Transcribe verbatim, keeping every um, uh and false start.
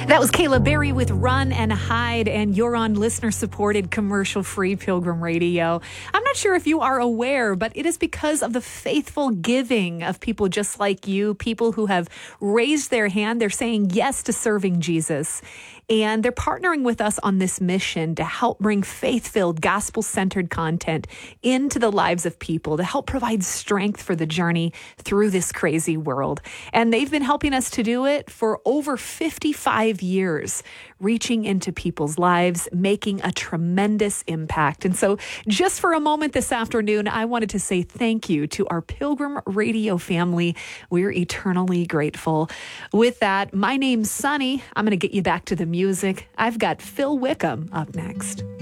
That was Kayla Berry with Run and Hide, and you're on listener-supported commercial-free Pilgrim Radio. I'm not sure if you are aware, but it is because of the faithful giving of people just like you, people who have raised their hand. They're saying yes to serving Jesus, and they're partnering with us on this mission to help bring faith-filled, gospel-centered content into the lives of people, to help provide strength for the journey through this crazy world. And they've been helping us to do it for over fifty-five years, reaching into people's lives, making a tremendous impact. And so just for a moment this afternoon, I wanted to say thank you to our Pilgrim Radio family. We're eternally grateful. With that, my name's Sunny. I'm going to get you back to the music. I've got Phil Wickham up next.